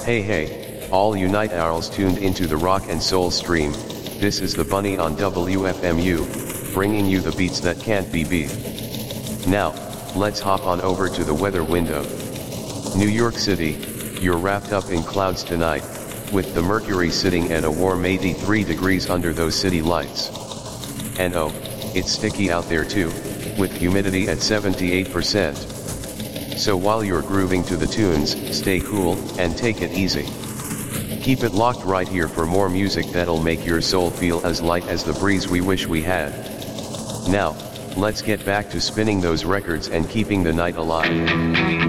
Hey hey, all you night owls tuned into the rock and soul stream, this is the Bunny on WFMU, bringing you the beats that can't be beat. Now, let's hop on over to the weather window. New York City, you're wrapped up in clouds tonight, with the mercury sitting at a warm 83 degrees under those city lights. And oh, it's sticky out there too, with humidity at 78%. So while you're grooving to the tunes, stay cool, and take it easy. Keep it locked right here for more music that'll make your soul feel as light as the breeze we wish we had. Now, let's get back to spinning those records and keeping the night alive.